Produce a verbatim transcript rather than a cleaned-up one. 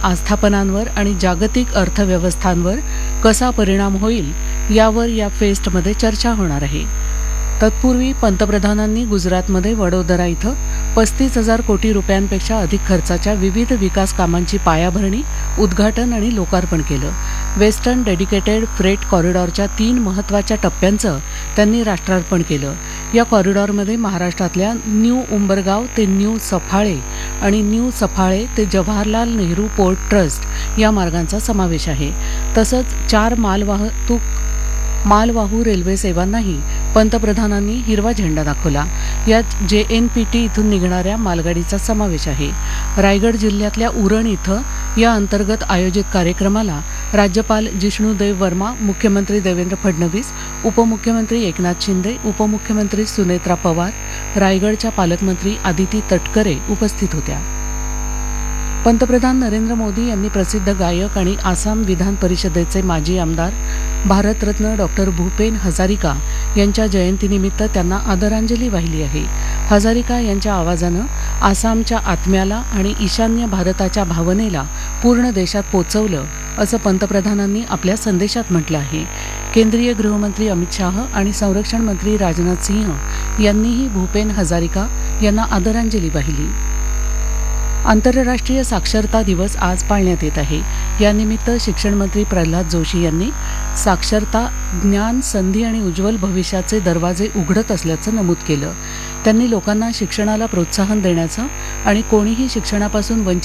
आस्थापनांवर आणि जागतिक अर्थव्यवस्थांवर कसा परिणाम होईल यावर या फेस्टमध्ये चर्चा होणार आहे. तत्पूर्वी पंतप्रधानांनी गुजरातमध्ये वडोदरा इथं पस्तीस हजार कोटी रुपयांपेक्षा अधिक खर्चाच्या विविध विकास कामांची पायाभरणी, उद्घाटन आणि लोकार्पण केलं. वेस्टर्न डेडिकेटेड फ्रेट कॉरिडॉरच्या तीन महत्त्वाच्या टप्प्यांचं त्यांनी राष्ट्रार्पण केलं. या कॉरिडॉरमध्ये महाराष्ट्रातल्या न्यू उंबरगाव ते न्यू सफाळे आणि न्यू सफाळे ते जवाहरलाल नेहरू पोर्ट ट्रस्ट या मार्गांचा समावेश आहे. तसंच चार मालवाहतूक मालवाहू रेल्वे सेवांनाही पंतप्रधानांनी हिरवा झेंडा दाखवला. यात जे एन पी टी इथून निघणाऱ्या मालगाडीचा समावेश आहे. रायगड जिल्ह्यातल्या उरण इथं या अंतर्गत आयोजित कार्यक्रमाला राज्यपाल जिष्णुदेव वर्मा, मुख्यमंत्री देवेंद्र फडणवीस, उपमुख्यमंत्री एकनाथ शिंदे, उपमुख्यमंत्री सुनेत्रा पवार, रायगडच्या पालकमंत्री आदिती तटकरे उपस्थित होत्या. पंतप्रधान नरेंद्र मोदी यांनी प्रसिद्ध गायक आणि आसाम विधान परिषदेचे माजी आमदार भारतरत्न डॉक्टर भूपेन हजारिका यांच्या जयंतीनिमित्त त्यांना आदरांजली वाहिली आहे. हजारिका यांच्या आवाजानं आसामच्या आत्म्याला आणि ईशान्य भारताच्या भावनेला पूर्ण देशात पोचवलं असं पंतप्रधानांनी आपल्या संदेशात म्हटलं आहे. केंद्रीय गृहमंत्री अमित शाह आणि संरक्षण मंत्री राजनाथ सिंह यांनीही भूपेन हजारिका यांना आदरांजली वाहिली. आंतरराष्ट्रीय साक्षरता दिवस आज पाळण्यात येत आहे. यानिमित्त शिक्षण मंत्री प्रल्हाद जोशी यांनी साक्षरता ज्ञान, संधी आणि उज्ज्वल भविष्याचे दरवाजे उघडत असल्याचं नमूद केलं. त्यांनी लोकांना शिक्षणाला प्रोत्साहन देण्याचं आणि कोणीही शिक्षणापासून वंचित